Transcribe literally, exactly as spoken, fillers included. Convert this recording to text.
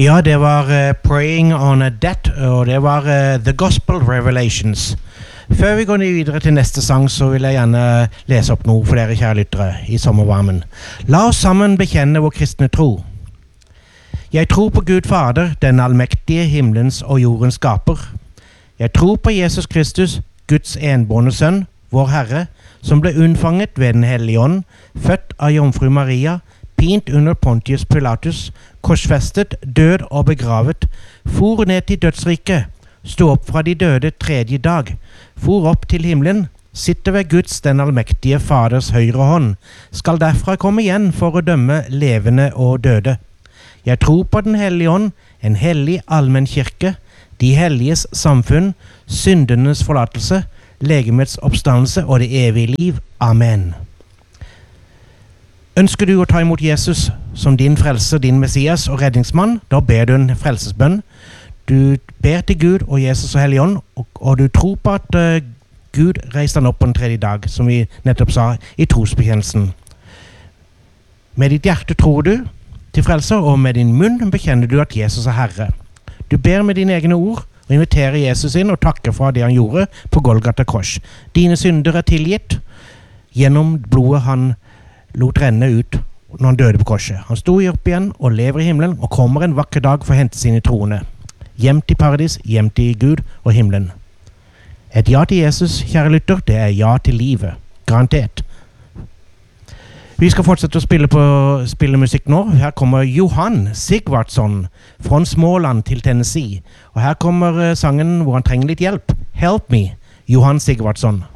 Ja, det var uh, Praying on a Debt, og det var uh, The Gospel Revelations. Før vi går videre til neste sang, så vil jeg gjerne lese opp noe for dere kjære lyttere i sommervarmen. La oss sammen bekjenne vår kristne tro. Jeg tror på Gud Fader, den allmektige himmelens og jordens skaper. Jeg tror på Jesus Kristus, Guds enbårne sønn, vår Herre, som ble unnfanget ved den hellige ånd, født av jomfru Maria, pint under Pontius Pilatus, korsfestet, død og begravet, for ned til dødsriket, stod opp fra de døde tredje dag, for opp til himmelen, sitter ved Guds den allmektige Faders høyre hånd, skal derfra komme igjen for å dømme levende og døde. Jeg tror på den hellige ånd, en hellig allmenn kirke, de helliges samfunn, syndenes forlatelse, legemets oppstandelse og det evige liv. Amen. Ønsker du å ta imot Jesus som din frelser, din Messias og redningsmann, da ber du en frelsesbønn. Du ber til Gud og Jesus og Helligånd, og, og du tror på at uh, Gud reiste han opp på den tredje dag, som vi nettopp sa i trosbekjennelsen. Med ditt hjerte tror du til frelser, og med din munn bekjenner du at Jesus er Herre. Du ber med dine egne ord, og inviterer Jesus inn og takker for det han gjorde på Golgata kors. Dine synder er tilgitt gjennom blodet han lot renne ut når han døde på korset. Han sto opp igjen og lever i himmelen og kommer en vakker dag for å hente sine troende. Hjem til paradis, hjem til Gud og himmelen. Et ja til Jesus, kjære lytter, det er ja til livet. Garantert. Vi skal fortsette å spille, på, spille musikk nå. Her kommer Johan Sigvardsson fra Småland til Tennessee. Og her kommer sangen hvor han trenger litt hjelp. Help Me, Johan Sigvardsson.